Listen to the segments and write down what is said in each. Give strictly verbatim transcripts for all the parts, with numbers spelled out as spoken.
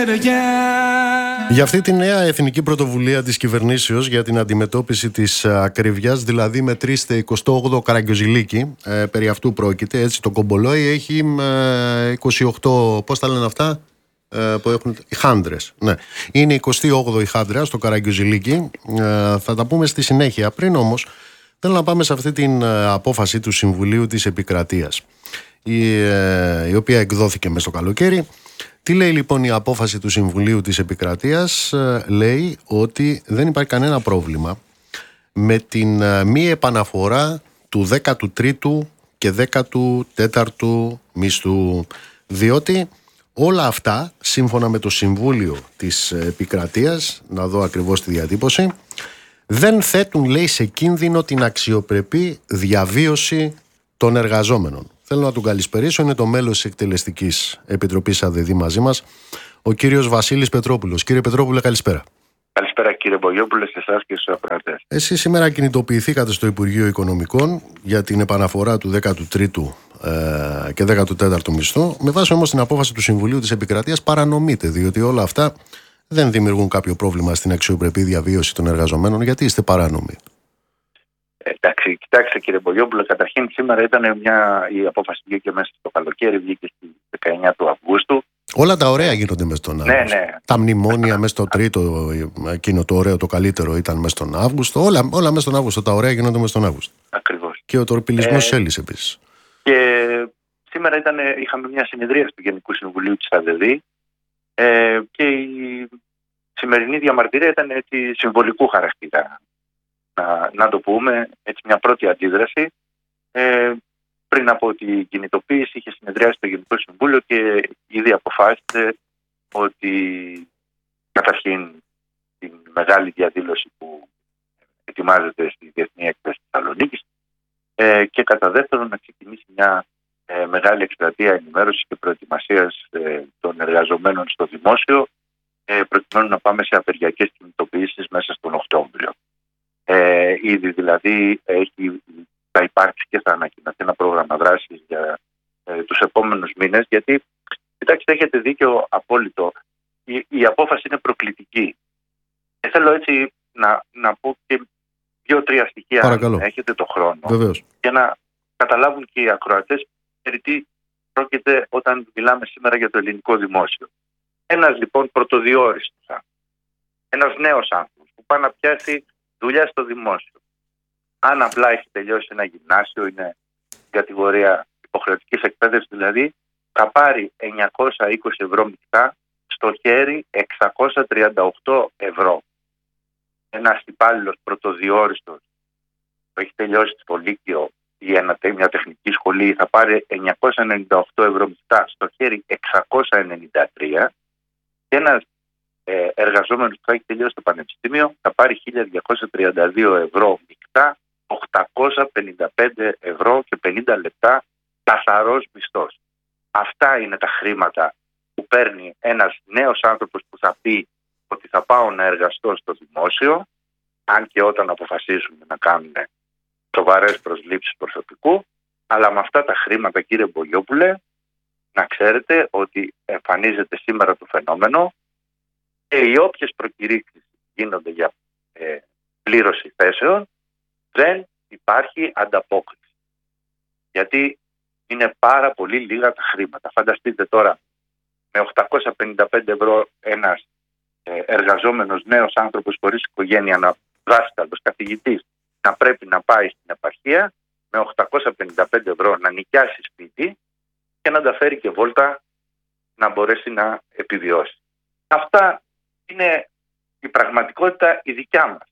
Για αυτή τη νέα εθνική πρωτοβουλία της κυβερνήσεως για την αντιμετώπιση της ακρίβειας, δηλαδή μετρήστε εικοστό όγδοο Καραγκιόζηλίκη, ε, περί αυτού πρόκειται, έτσι, το Κομπολόι έχει ε, είκοσι οκτώ, πώς τα λένε αυτά, ε, που έχουν, οι χάντρες, ναι. Είναι εικοστή όγδοη χάντρα στο Καραγκιόζηλίκη, ε, θα τα πούμε στη συνέχεια. Πριν όμως, θέλω να πάμε σε αυτή την ε, απόφαση του Συμβουλίου της Επικρατείας, η, ε, η οποία εκδόθηκε μες στο καλοκαίρι. Τι λέει λοιπόν η απόφαση του Συμβουλίου της Επικρατείας? Λέει ότι δεν υπάρχει κανένα πρόβλημα με την μη επαναφορά του δέκατου τρίτου και δέκατου τέταρτου μισθού, διότι όλα αυτά, σύμφωνα με το Συμβούλιο της Επικρατείας, να δω ακριβώς τη διατύπωση, δεν θέτουν, λέει, σε κίνδυνο την αξιοπρεπή διαβίωση των εργαζόμενων. Θέλω να τον καλησπερίσω, είναι το μέλος της Εκτελεστικής Επιτροπής ΑΔΔ μαζί μας, ο κύριος Βασίλης Πετρόπουλος. Κύριε Πετρόπουλε, καλησπέρα. Καλησπέρα κύριε Μπογιόπουλε, σε εσάς και στους ακροατές. Εσείς σήμερα κινητοποιηθήκατε στο Υπουργείο Οικονομικών για την επαναφορά του δέκατου τρίτου ε, και δέκατου τέταρτου μισθού. Με βάση όμως την απόφαση του Συμβουλίου της Επικρατείας παρανομείτε, διότι όλα αυτά δεν δημιουργούν κάποιο πρόβλημα στην αξιοπρεπή διαβίωση των εργαζομένων. Γιατί είστε παράνομοι? Εντάξει, κοιτάξτε κύριε Μπογιόπουλε, καταρχήν σήμερα ήταν μια, η απόφαση βγήκε μέσα στο καλοκαίρι, βγήκε στις δεκαεννιά του Αυγούστου. Όλα τα ωραία γίνονται μέσα στον Αύγουστο. Ναι, ναι. Τα μνημόνια μέσα στο τρίτο, εκείνο το ωραίο, το καλύτερο ήταν μέσα στον Αύγουστο. Όλα, όλα μέσα στον Αύγουστο, τα ωραία γίνονται μέσα στον Αύγουστο. Ακριβώς. Και ο τορπιλισμός ε, έλυσε επίσης. Και σήμερα ήταν, είχαμε μια συνεδρία του Γενικού Συμβουλίου της ΑΔΔ ε, και η σημερινή διαμαρτυρία ήταν έτσι συμβολικού χαρακτήρα. Να, να το πούμε, έτσι μια πρώτη αντίδραση. Ε, πριν από την κινητοποίηση είχε συνεδριάσει το Γενικό Συμβούλιο και ήδη αποφάσισε ότι καταρχήν την μεγάλη διαδήλωση που ετοιμάζεται στη Διεθνή Έκθεση της Θεσσαλονίκης ε, και κατά δεύτερον να ξεκινήσει μια ε, μεγάλη εκστρατεία ενημέρωσης και προετοιμασίας ε, των εργαζομένων στο δημόσιο ε, προκειμένου να πάμε σε απεργιακές κινητοποιήσεις μέσα στον Οκτώβριο. Ε, ήδη δηλαδή έχει, θα υπάρξει και θα ανακοινωθεί ένα πρόγραμμα δράσης για ε, τους επόμενους μήνες, γιατί κοιτάξτε, έχετε δίκιο απόλυτο, η, η απόφαση είναι προκλητική. Ε, θέλω έτσι να, να πω και δύο-τρία στοιχεία, παρακαλώ, αν έχετε το χρόνο. Βεβαίως. Για να καταλάβουν και οι ακροατές περί τι πρόκειται όταν μιλάμε σήμερα για το ελληνικό δημόσιο. Ένας λοιπόν πρωτοδιόριστος, ένας νέος άνθρωπος που πάει να πιάσει δουλειά στο δημόσιο. Αν απλά έχει τελειώσει ένα γυμνάσιο, είναι κατηγορία υποχρεωτικής εκπαίδευσης δηλαδή, θα πάρει εννιακόσια είκοσι ευρώ μεικτά, στο χέρι εξακόσια τριάντα οκτώ ευρώ. Ένας υπάλληλος πρωτοδιόριστος που έχει τελειώσει στο Λύκειο ή ένα, μια τεχνική σχολή θα πάρει εννιακόσια ενενήντα οκτώ ευρώ μεικτά, στο χέρι εξακόσια ενενήντα τρία, και ένας Ε, εργαζόμενος που θα έχει τελειώσει το πανεπιστήμιο θα πάρει χίλια διακόσια τριάντα δύο ευρώ μεικτά, οκτακόσια πενήντα πέντε ευρώ και πενήντα λεπτά καθαρός μισθός. Αυτά είναι τα χρήματα που παίρνει ένας νέος άνθρωπος που θα πει ότι θα πάω να εργαστώ στο δημόσιο, αν και όταν αποφασίσουν να κάνουν σοβαρές προσλήψεις προσωπικού, αλλά με αυτά τα χρήματα, κύριε Μπογιόπουλε, να ξέρετε ότι εμφανίζεται σήμερα το φαινόμενο και οι όποιες προκηρύξεις γίνονται για ε, πλήρωση θέσεων, δεν υπάρχει ανταπόκριση. Γιατί είναι πάρα πολύ λίγα τα χρήματα. Φανταστείτε τώρα με οκτακόσια πενήντα πέντε ευρώ ένας ε, εργαζόμενος νέος άνθρωπος χωρίς οικογένεια, δάσκαλος, καθηγητής, να πρέπει να πάει στην επαρχία με οκτακόσια πενήντα πέντε ευρώ να νοικιάσει σπίτι και να τα φέρει και βόλτα να μπορέσει να επιβιώσει. Αυτά είναι η πραγματικότητα η δικιά μας.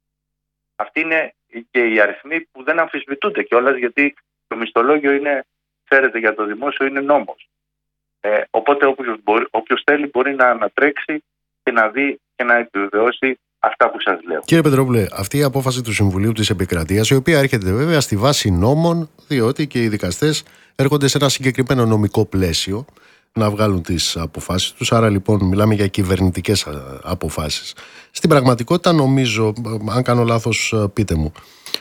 Αυτή είναι και οι αριθμοί που δεν αμφισβητούνται κιόλας, γιατί το μισθολόγιο είναι, ξέρετε, για το δημόσιο είναι νόμος. Ε, οπότε όποιος, μπορεί, όποιος θέλει μπορεί να ανατρέξει και να δει και να επιβεβαιώσει αυτά που σας λέω. Κύριε Πετρόπουλε, αυτή η απόφαση του Συμβουλίου της Επικρατείας, η οποία έρχεται βέβαια στη βάση νόμων, διότι και οι δικαστές έρχονται σε ένα συγκεκριμένο νομικό πλαίσιο να βγάλουν τις αποφάσεις τους, άρα λοιπόν μιλάμε για κυβερνητικές αποφάσεις. Στην πραγματικότητα νομίζω, αν κάνω λάθος πείτε μου,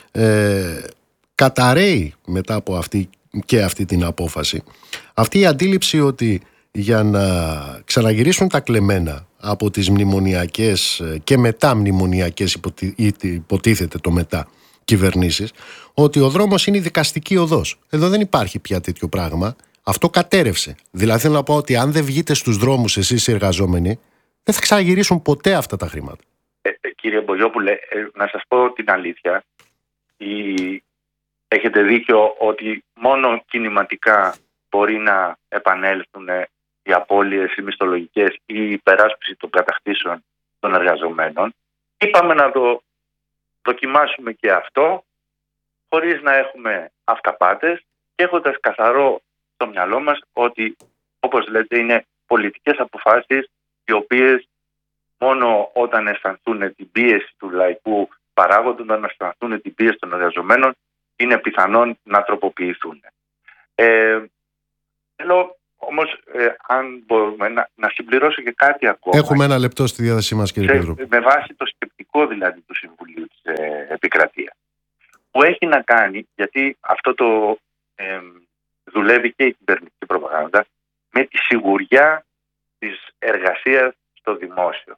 ε, καταρρέει μετά από αυτή και αυτή την απόφαση αυτή η αντίληψη ότι για να ξαναγυρίσουν τα κλεμμένα από τις μνημονιακές και μετά μνημονιακές, υποτίθεται το μετά, κυβερνήσεις, ότι ο δρόμος είναι η δικαστική οδός. Εδώ δεν υπάρχει πια τέτοιο πράγμα. Αυτό κατέρευσε. Δηλαδή θέλω να πω ότι αν δεν βγείτε στους δρόμους εσείς οι εργαζόμενοι, δεν θα ξαναγυρίσουν ποτέ αυτά τα χρήματα. Ε, ε, κύριε Μπογιόπουλε, ε, να σας πω την αλήθεια. Η... Έχετε δίκιο ότι μόνο κινηματικά μπορεί να επανέλθουν οι απώλειες, οι μισθολογικές ή η υπεράσπιση των κατακτήσεων των εργαζομένων. Είπαμε να το δοκιμάσουμε και αυτό, χωρίς να έχουμε αυταπάτες και έχοντας καθαρό στο μυαλό μας ότι, όπως λέτε, είναι πολιτικές αποφάσεις οι οποίες μόνο όταν αισθανθούν την πίεση του λαϊκού παράγοντα, όταν αισθανθούν την πίεση των εργαζομένων, είναι πιθανόν να τροποποιηθούν. Ε, θέλω όμως, ε, αν μπορούμε, να, να συμπληρώσω και κάτι ακόμα. Έχουμε ένα λεπτό στη διάθεσή μας, κύριε Πέτρο. Με βάση το σκεπτικό δηλαδή του Συμβουλίου της ε, Επικρατείας, που έχει να κάνει, γιατί αυτό το ε, δουλεύει και η κυβερνητική προπαγάνδα, με τη σιγουριά της εργασίας στο δημόσιο.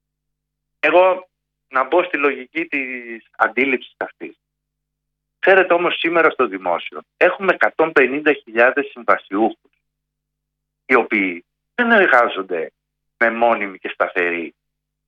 Εγώ να μπω στη λογική της αντίληψης αυτής. Ξέρετε όμως σήμερα στο δημόσιο έχουμε εκατόν πενήντα χιλιάδες συμβασιούχους, οι οποίοι δεν εργάζονται με μόνιμη και σταθερή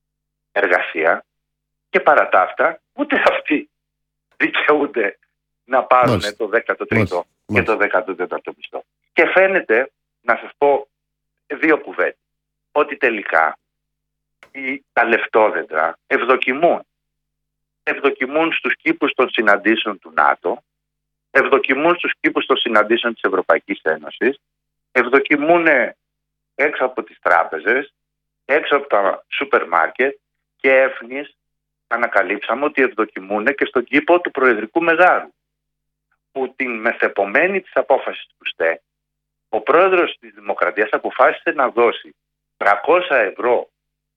εργασία και παρά τα αυτά ούτε αυτοί δικαιούνται να πάρουν Μάλιστα. το δέκατο τρίτο Μάλιστα. και το δέκατο τέταρτο μισθό. Και φαίνεται, να σας πω δύο κουβέντες, ότι τελικά οι, τα λεφτόδεντρα ευδοκιμούν. Ευδοκιμούν στους κήπους των συναντήσεων του ΝΑΤΟ, ευδοκιμούν στους κήπους των συναντήσεων της Ευρωπαϊκής Ένωσης, ευδοκιμούν έξω από τις τράπεζες, έξω από τα σούπερ μάρκετ και έφνης ανακαλύψαμε ότι ευδοκιμούν και στον κήπο του Προεδρικού Μεγάρου, που την μεθεπομένη της απόφασης του ΣΤΕ ο πρόεδρος της Δημοκρατίας αποφάσισε να δώσει τριακόσια ευρώ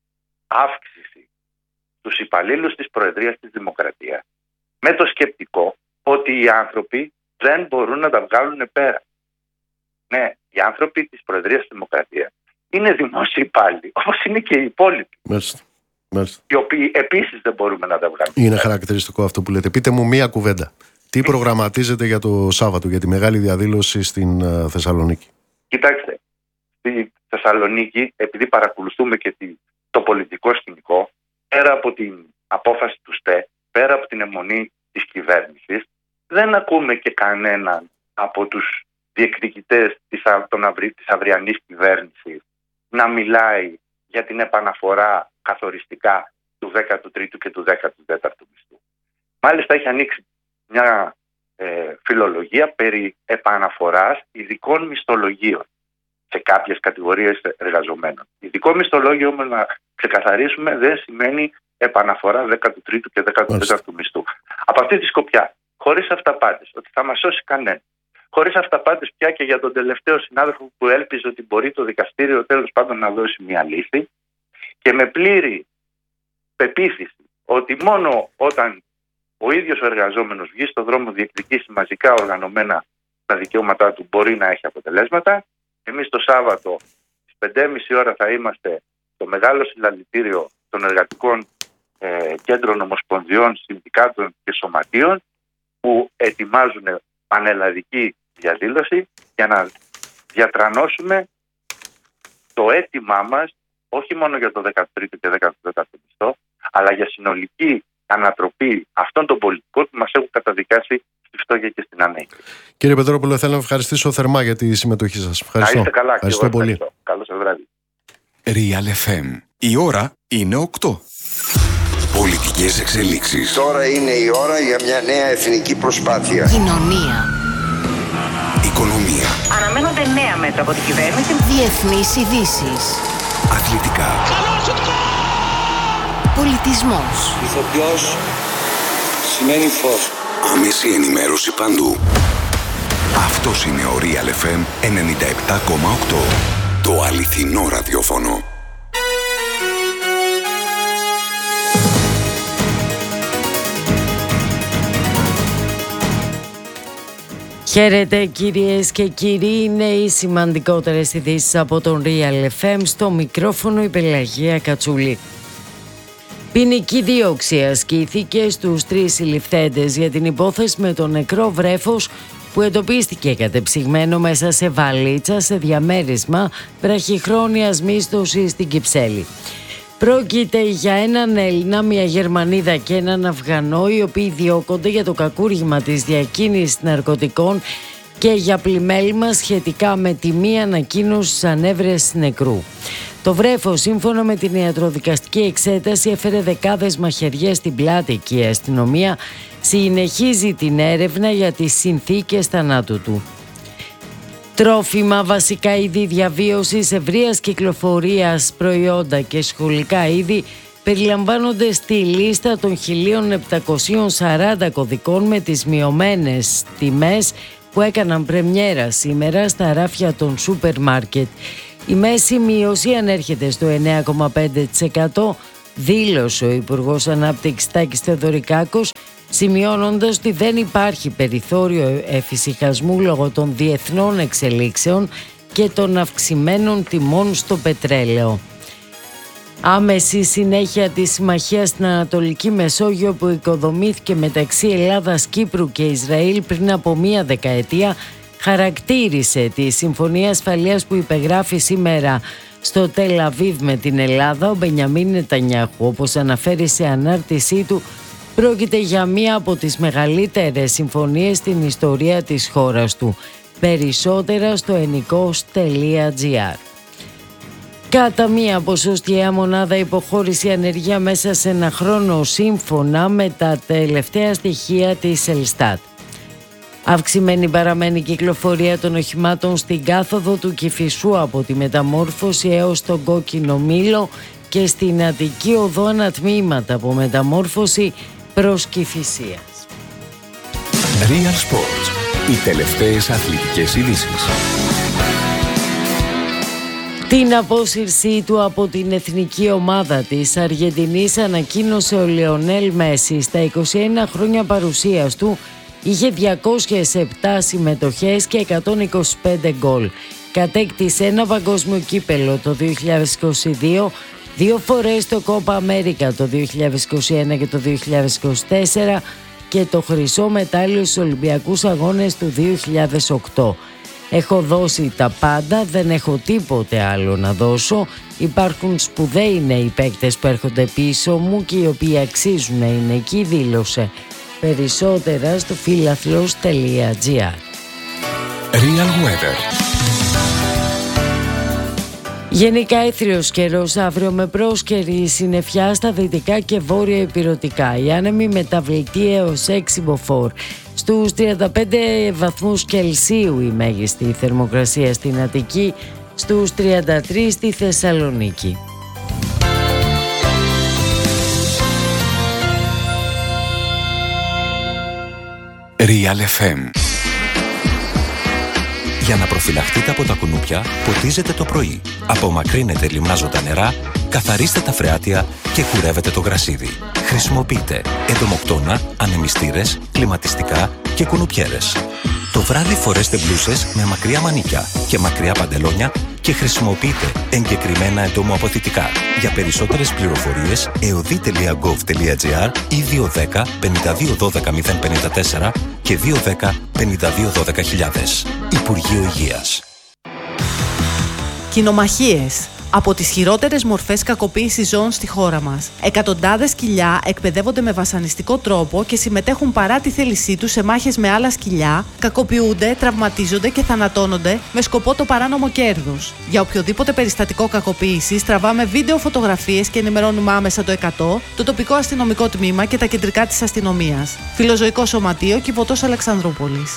αύξηση στους υπαλλήλους της Προεδρίας της Δημοκρατίας, με το σκεπτικό ότι οι άνθρωποι δεν μπορούν να τα βγάλουν πέρα. Ναι, οι άνθρωποι της Προεδρίας της Δημοκρατίας είναι δημόσιοι υπάλληλοι, όπως είναι και οι υπόλοιποι. Μάλιστα. Μάλιστα. Οι οποίοι επίσης δεν μπορούμε να τα βγάλουμε. Είναι πέρα. Χαρακτηριστικό αυτό που λέτε. Πείτε μου μία κουβέντα. Τι προγραμματίζετε για το Σάββατο, για τη μεγάλη διαδήλωση στην uh, Θεσσαλονίκη? Κοιτάξτε, στη Θεσσαλονίκη, επειδή παρακολουθούμε και τη, το πολιτικό σκηνικό, πέρα από την απόφαση του ΣΤΕ, πέρα από την αιμονή της κυβέρνησης, δεν ακούμε και κανέναν από τους διεκδικητές της, της αυριανής κυβέρνησης να μιλάει για την επαναφορά καθοριστικά του δέκατου τρίτου και του δέκατου τέταρτου μισθού. Μάλιστα έχει ανοίξει μια ε, φιλολογία περί επαναφοράς ειδικών μισθολογίων σε κάποιες κατηγορίες εργαζομένων. Ειδικό μισθολόγιο, όμως, να ξεκαθαρίσουμε, δεν σημαίνει επαναφορά δέκατου τρίτου και δέκατου τέταρτου μισθού. Από αυτή τη σκοπιά, χωρίς αυταπάτες, ότι θα μας σώσει κανένα, χωρίς αυταπάτες πια και για τον τελευταίο συνάδελφο που έλπιζε ότι μπορεί το δικαστήριο τέλος πάντων να δώσει μια λύση, και με πλήρη πεποίθηση ότι μόνο όταν ο ίδιος ο εργαζόμενος βγει στον δρόμο, διεκδικήσει μαζικά οργανωμένα τα δικαιώματά του, μπορεί να έχει αποτελέσματα. Εμείς το Σάββατο στις πέντε και μισή ώρα θα είμαστε στο μεγάλο συλλαλητήριο των εργατικών ε, κέντρων, ομοσπονδιών, συνδικάτων και σωματείων, που ετοιμάζουν πανελλαδική διαδήλωση για να διατρανώσουμε το αίτημά μας, όχι μόνο για το δέκατο τρίτο και δέκατο τέταρτο μισθό, αλλά για συνολική ανατροπή αυτών των πολιτικών που μας έχουν καταδικάσει στη φτώχεια και στην ανέχεια. Κύριε Πετρόπουλο, θέλω να ευχαριστήσω θερμά για τη συμμετοχή σας. Ευχαριστώ. Να είστε καλά. Ευχαριστώ πολύ. Ευχαριστώ. Καλό σας βράδυ. Real εφ εμ. Η ώρα είναι οκτώ. Πολιτικές εξελίξεις. Τώρα είναι η ώρα για μια νέα εθνική προσπάθεια. Κοινωνία. Οικονομία. Αναμένονται νέα μέτρα από την κυβέρνηση. Διεθνείς ειδήσεις. Αθλητικά. Πολιτισμός. Ηθοποιός σημαίνει φως. Άμεση ενημέρωση παντού. Αυτός είναι ο Real εφ εμ ενενήντα επτά κόμμα οκτώ. Το αληθινό ραδιόφωνο. Χαίρετε κυρίες και κύριοι, είναι οι σημαντικότερες ειδήσεις από τον Real εφ εμ, στο μικρόφωνο η Πελαγία Κατσούλη. Ποινική δίωξη ασκήθηκε στους τρεις συλληφθέντες για την υπόθεση με το νεκρό βρέφος που εντοπίστηκε κατεψυγμένο μέσα σε βαλίτσα σε διαμέρισμα βραχυχρόνιας μίσθωσης στην Κυψέλη. Πρόκειται για έναν Έλληνα, μια Γερμανίδα και έναν Αφγανό, οι οποίοι διώκονται για το κακούργημα της διακίνησης ναρκωτικών και για πλημέλημα σχετικά με τη μη ανακοίνωση ανέβρεσης νεκρού. Το βρέφος, σύμφωνα με την ιατροδικαστική εξέταση, έφερε δεκάδες μαχαιριές στην πλάτη και η αστυνομία συνεχίζει την έρευνα για τις συνθήκες θανάτου του. Τρόφιμα, βασικά είδη διαβίωσης, ευρείας κυκλοφορίας προϊόντα και σχολικά είδη περιλαμβάνονται στη λίστα των χίλια επτακόσιων σαράντα κωδικών με τις μειωμένες τιμές που έκαναν πρεμιέρα σήμερα στα ράφια των σούπερ μάρκετ. Η μέση μείωση ανέρχεται στο εννέα κόμμα πέντε τοις εκατό, δήλωσε ο Υπουργός Ανάπτυξης Τάκης Θεοδωρικάκος, σημειώνοντας ότι δεν υπάρχει περιθώριο εφησυχασμού λόγω των διεθνών εξελίξεων και των αυξημένων τιμών στο πετρέλαιο. Άμεση συνέχεια της συμμαχίας στην Ανατολική Μεσόγειο που οικοδομήθηκε μεταξύ Ελλάδας, Κύπρου και Ισραήλ πριν από μία δεκαετία χαρακτήρισε τη Συμφωνία Ασφαλείας που υπεγράφει σήμερα στο Τελ Αβίβ με την Ελλάδα ο Μπενιαμίν Νετανιάχου. Όπως αναφέρει σε ανάρτησή του, πρόκειται για μία από τις μεγαλύτερες συμφωνίες στην ιστορία της χώρας του. Περισσότερα στο ενικός τελεία τζι άρ. Κατά μία ποσοστιαία μονάδα υποχώρηση ανεργία μέσα σε ένα χρόνο, σύμφωνα με τα τελευταία στοιχεία της Ελστάτ. Αυξημένη παραμένει κυκλοφορία των οχημάτων στην κάθοδο του Κηφισού από τη Μεταμόρφωση έως τον Κόκκινο Μήλο και στην Αττική Οδό ανατμήματα από Μεταμόρφωση προς Κηφισίας. Real Sports. Οι τελευταίες αθλητικές ειδήσεις. Την απόσυρσή του από την εθνική ομάδα της Αργεντινής ανακοίνωσε ο Λεονέλ Μέση. Στα είκοσι ένα χρόνια παρουσίας του είχε διακόσιες επτά συμμετοχές και εκατόν είκοσι πέντε γκολ. Κατέκτησε ένα παγκόσμιο κύπελο το δύο χιλιάδες είκοσι δύο, δύο φορές το Κόπα Αμέρικα το δύο χιλιάδες είκοσι ένα και το δύο χιλιάδες είκοσι τέσσερα και το χρυσό μετάλλιο στους Ολυμπιακούς Αγώνες του δύο χιλιάδες οκτώ. Έχω δώσει τα πάντα, δεν έχω τίποτε άλλο να δώσω. Υπάρχουν σπουδαίοι νέοι παίκτες που έρχονται πίσω μου και οι οποίοι αξίζουν να είναι εκεί, δήλωσε. Περισσότερα στο φίλαθλος τελεία τζι άρ. Real Weather. Γενικά έθριος καιρός αύριο με πρόσκαιρη συννεφιά στα δυτικά και βόρεια ηπειρωτικά. Οι άνεμοι μεταβλητοί έως έξι μποφόρ. Στους τριάντα πέντε βαθμούς Κελσίου η μέγιστη θερμοκρασία στην Αττική, στους τριάντα τρεις στη Θεσσαλονίκη. Real εφ εμ. Για να προφυλαχτείτε από τα κουνούπια, ποτίζετε το πρωί. Απομακρύνετε λιμνάζοντα νερά, καθαρίστε τα φρεάτια και κουρεύετε το γρασίδι. Χρησιμοποιείτε εντομοκτώνα, ανεμιστήρες, κλιματιστικά και κουνουπιέρες. Το βράδυ φορέστε μπλούσες με μακριά μανίκια και μακριά παντελόνια και χρησιμοποιείτε εγκεκριμένα εντομοαποθητικά. Για περισσότερες πληροφορίες, εωδή τελεία γκοβ τελεία τζι άρ ή δύο ένα μηδέν πέντε δύο ένα δύο μηδέν πέντε τέσσερα και δύο ένα πέντε δύο ένα δύο χιλιάδες. Υπουργείο Υγείας. Κοινομαχίες. Από τις χειρότερες μορφές κακοποίησης ζώων στη χώρα μας. Εκατοντάδες σκυλιά εκπαιδεύονται με βασανιστικό τρόπο και συμμετέχουν παρά τη θέλησή τους σε μάχες με άλλα σκυλιά, κακοποιούνται, τραυματίζονται και θανατώνονται με σκοπό το παράνομο κέρδος. Για οποιοδήποτε περιστατικό κακοποίησης, τραβάμε βίντεο φωτογραφίες και ενημερώνουμε άμεσα το εκατό, το τοπικό αστυνομικό τμήμα και τα κεντρικά της αστυνομίας. Φιλοζωικό Σωματείο, Κιβωτός Αλεξανδρούπολης.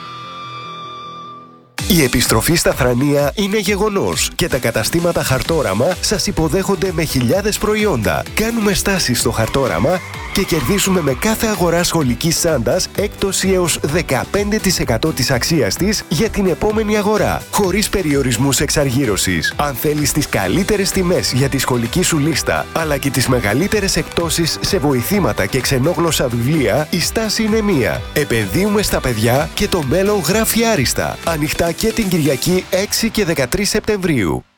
Η επιστροφή στα Θρανία είναι γεγονός και τα καταστήματα Χαρτόραμα σας υποδέχονται με χιλιάδες προϊόντα. Κάνουμε στάσεις στο Χαρτόραμα και κερδίσουμε με κάθε αγορά σχολικής τσάντας έκπτωση έως δεκαπέντε τοις εκατό της αξίας της για την επόμενη αγορά, χωρίς περιορισμούς εξαργύρωσης. Αν θέλεις τις καλύτερες τιμές για τη σχολική σου λίστα, αλλά και τις μεγαλύτερες εκπτώσεις σε βοηθήματα και ξενόγλωσσα βιβλία, η στάση είναι μία. Επενδύουμε στα παιδιά και το μέλλον γράφει άριστα. Ανοιχτά και την Κυριακή έξι και δεκατρείς Σεπτεμβρίου.